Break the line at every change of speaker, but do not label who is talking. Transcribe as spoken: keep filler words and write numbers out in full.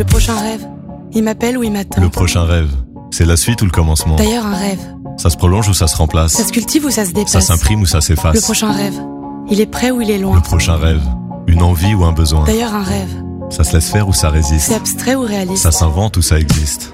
Le prochain rêve, il m'appelle ou il m'attend.
Le prochain rêve, c'est la suite ou le commencement?
D'ailleurs, un rêve,
Ça se prolonge ou ça se remplace?
ça se cultive ou ça se dépasse?
Ça s'imprime ou ça s'efface?
Le prochain rêve, il est près ou il est loin?
Le prochain rêve, une envie ou un besoin?
D'ailleurs, un rêve,
Ça se laisse faire ou ça
c'est
résiste?
abstrait ou réaliste?
Ça s'invente ou ça existe?